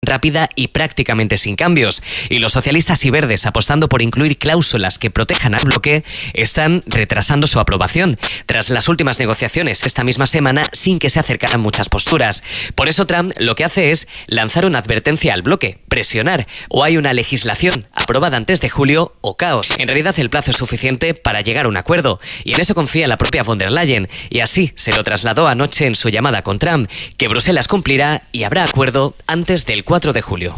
rápida y prácticamente sin cambios. Y los socialistas y verdes, apostando por incluir cláusulas que protejan al bloque, están retrasando su aprobación tras las últimas negociaciones esta misma semana sin que se acercaran muchas posturas. Por eso Trump lo que hace es lanzar una advertencia al bloque, presionar: o hay una legislación aprobada antes de julio o caos. En realidad el plazo es suficiente para llegar a un acuerdo y en eso confía la propia von der Leyen, y así se lo trasladó anoche en su llamada con Trump, que Bruselas cumplirá y habrá acuerdo antes del 4 de julio.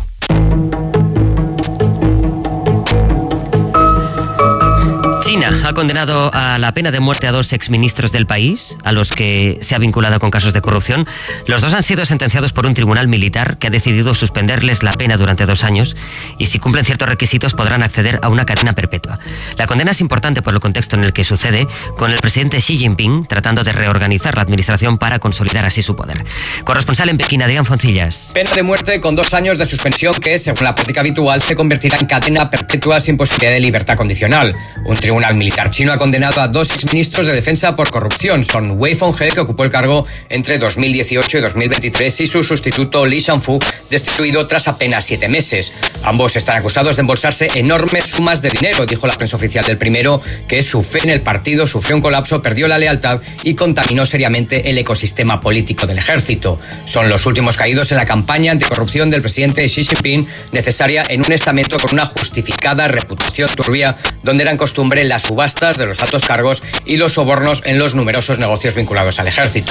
China ha condenado a la pena de muerte a 2 exministros del país, a los que se ha vinculado con casos de corrupción. Los 2 han sido sentenciados por un tribunal militar que ha decidido suspenderles la pena durante 2 años y, si cumplen ciertos requisitos, podrán acceder a una cadena perpetua. La condena es importante por el contexto en el que sucede, con el presidente Xi Jinping tratando de reorganizar la administración para consolidar así su poder. Corresponsal en Pekín, Adrián Foncillas. Pena de muerte con 2 años de suspensión que, según la práctica habitual, se convertirá en cadena perpetua sin posibilidad de libertad condicional. Un tribunal militar chino ha condenado a 2 exministros de defensa por corrupción. Son Wei Fenghe, que ocupó el cargo entre 2018 y 2023, y su sustituto Li Shangfu, destituido tras apenas 7 meses. Ambos están acusados de embolsarse enormes sumas de dinero. Dijo la prensa oficial del primero que su fe en el partido sufrió un colapso, perdió la lealtad y contaminó seriamente el ecosistema político del ejército. Son los últimos caídos en la campaña anticorrupción del presidente Xi Jinping, necesaria en un estamento con una justificada reputación turbia, donde eran costumbre las subastas de los altos cargos y los sobornos en los numerosos negocios vinculados al ejército.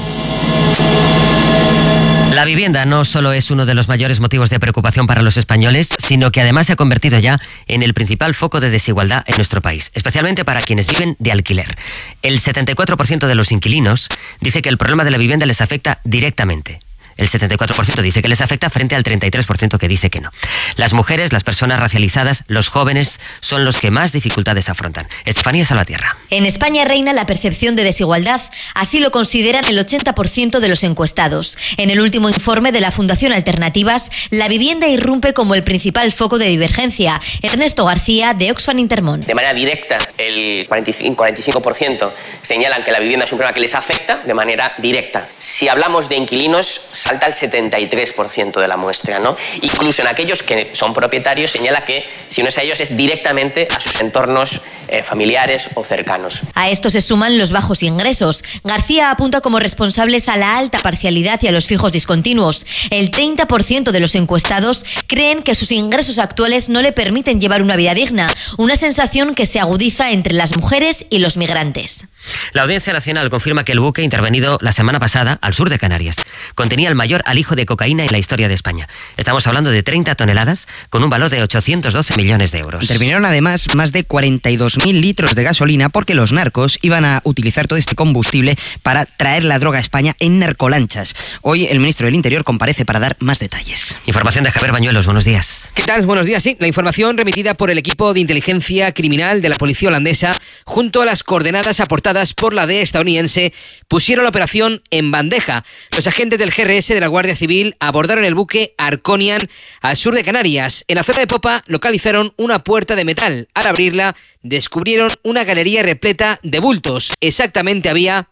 La vivienda no solo es uno de los mayores motivos de preocupación para los españoles, sino que además se ha convertido ya en el principal foco de desigualdad en nuestro país, especialmente para quienes viven de alquiler. El 74% de los inquilinos dice que el problema de la vivienda les afecta directamente. El 74% dice que les afecta frente al 33% que dice que no. Las mujeres, las personas racializadas, los jóvenes son los que más dificultades afrontan. Estefanía Salvatierra. En España reina la percepción de desigualdad. Así lo consideran el 80% de los encuestados. En el último informe de la Fundación Alternativas, la vivienda irrumpe como el principal foco de divergencia. Ernesto García, de Oxfam Intermón. De manera directa, el 45% señalan que la vivienda es un problema que les afecta de manera directa. Si hablamos de inquilinos, salta el 73% de la muestra, ¿no? Incluso en aquellos que son propietarios señala que, si no es a ellos, es directamente a sus entornos familiares o cercanos. A esto se suman los bajos ingresos. García apunta como responsables a la alta parcialidad y a los fijos discontinuos. El 30% de los encuestados creen que sus ingresos actuales no le permiten llevar una vida digna, una sensación que se agudiza entre las mujeres y los migrantes. La Audiencia Nacional confirma que el buque intervenido la semana pasada al sur de Canarias contenía el mayor alijo de cocaína en la historia de España. Estamos hablando de 30 toneladas con un valor de 812 millones de euros. Intervinieron además más de 42.000 litros de gasolina porque los narcos iban a utilizar todo este combustible para traer la droga a España en narcolanchas. Hoy el ministro del Interior comparece para dar más detalles. Información de Javier Bañuelos, buenos días. ¿Qué tal? Buenos días, sí. La información remitida por el equipo de inteligencia criminal de la policía holandesa junto a las coordenadas aportadas por la DEA estadounidense pusieron la operación en bandeja. Los agentes del GRS de la Guardia Civil abordaron el buque Arconian al sur de Canarias. En la zona de popa localizaron una puerta de metal. Al abrirla, descubrieron una galería repleta de bultos. Exactamente había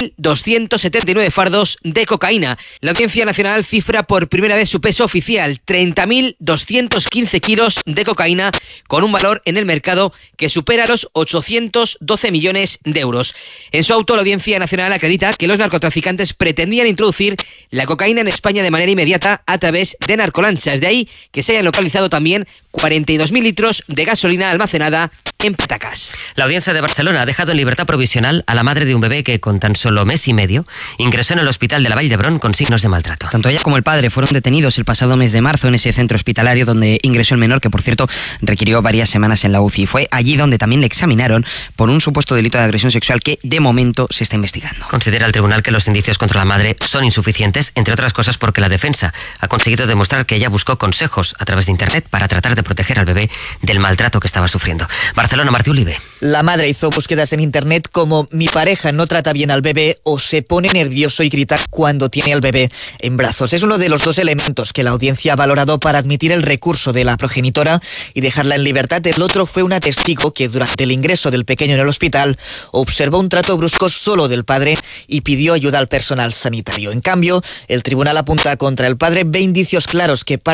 1.279 fardos de cocaína. La Audiencia Nacional cifra por primera vez su peso oficial, 30.215 kilos de cocaína, con un valor en el mercado que supera los 812 millones de euros. En su auto, la Audiencia Nacional acredita que los narcotraficantes pretendían introducir la cocaína en España de manera inmediata a través de narcolanchas. De ahí que se hayan localizado también 42.000 litros de gasolina almacenada en petacas. La Audiencia de Barcelona ha dejado en libertad provisional a la madre de un bebé que, con tan solo mes y medio, ingresó en el hospital de la Vall d'Hebron con signos de maltrato. Tanto ella como el padre fueron detenidos el pasado mes de marzo en ese centro hospitalario donde ingresó el menor, que por cierto requirió varias semanas en la UCI. Fue allí donde también le examinaron por un supuesto delito de agresión sexual que de momento se está investigando. Considera el tribunal que los indicios contra la madre son insuficientes, entre otras cosas porque la defensa ha conseguido demostrar que ella buscó consejos a través de internet para tratar de proteger al bebé del maltrato que estaba sufriendo. Barcelona, Martí Ulibe. La madre hizo búsquedas en internet como "mi pareja no trata bien al bebé" o "se pone nervioso y grita cuando tiene al bebé en brazos". Es uno de los 2 elementos que la audiencia ha valorado para admitir el recurso de la progenitora y dejarla en libertad. El otro fue una testigo que durante el ingreso del pequeño en el hospital observó un trato brusco solo del padre y pidió ayuda al personal sanitario. En cambio, el tribunal apunta contra el padre, ve indicios claros que